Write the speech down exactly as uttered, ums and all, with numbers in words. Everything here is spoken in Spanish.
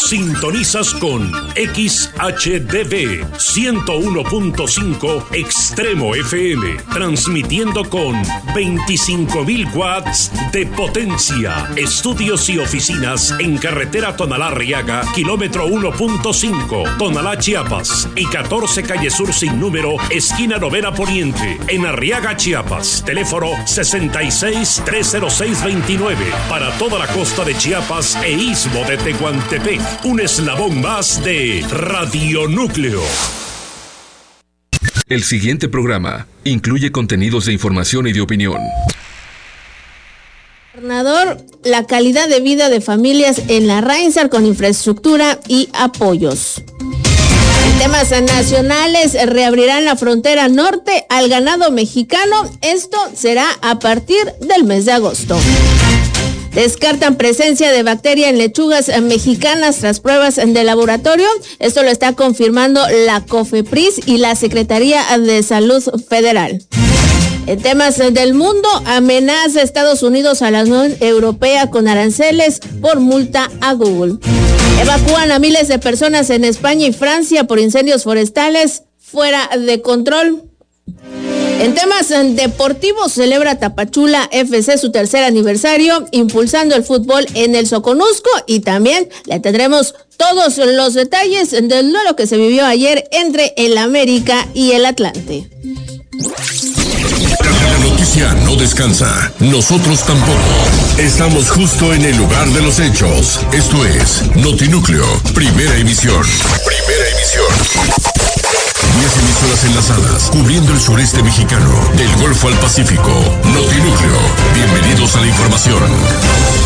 Sintonizas con X H D V ciento uno punto cinco Extremo F M, transmitiendo con veinticinco mil watts de potencia. Estudios y oficinas en carretera Tonalá-Arriaga, kilómetro uno punto cinco, Tonalá, Chiapas, y catorce calle Sur sin número, esquina Novena Poniente, en Arriaga, Chiapas. Teléfono sesenta y seis, trescientos seis, veintinueve, para toda la costa de Chiapas e istmo de Tehuantepec. Un eslabón más de Radionúcleo. El siguiente programa incluye contenidos de información y de opinión. Gobernador, la calidad de vida de familias en la Rainsar con infraestructura y apoyos. En temas nacionales, reabrirán la frontera norte al ganado mexicano. Esto será a partir del mes de agosto. Descartan presencia de bacteria en lechugas mexicanas tras pruebas de laboratorio. Esto lo está confirmando la COFEPRIS y la Secretaría de Salud Federal. En temas del mundo, amenaza Estados Unidos a la Unión Europea con aranceles por multa a Google. Evacúan a miles de personas en España y Francia por incendios forestales fuera de control. En temas deportivos, celebra Tapachula F C su tercer aniversario, impulsando el fútbol en el Soconusco, y también le tendremos todos los detalles del duelo que se vivió ayer entre el América y el Atlante. La noticia no descansa, nosotros tampoco. Estamos justo en el lugar de los hechos. Esto es Notinúcleo, primera emisión. Primera emisión. Diez emisoras enlazadas, cubriendo el sureste mexicano, del Golfo al Pacífico. Notinúcleo, bienvenidos a la información.